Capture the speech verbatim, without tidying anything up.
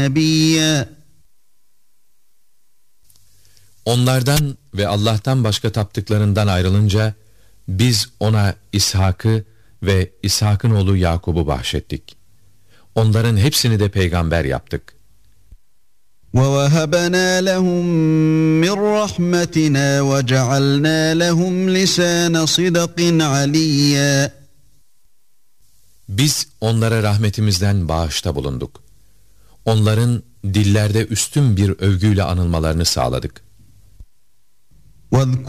نبيا. Onlardan ve Allah'tan başka taptıklarından ayrılınca biz ona İshak'ı ve İshak'ın oğlu Yakub'u bahşettik. Onların hepsini de peygamber yaptık. وَوَهَبْنَا لَهُم مِّن رَّحْمَتِنَا وَجَعَلْنَا لَهُمْ لِسَانَ صِدْقٍ عَلِيًّا. Biz onlara rahmetimizden bağışta bulunduk. Onların dillerde üstün bir övgüyle anılmalarını sağladık. وَاذْكُرْ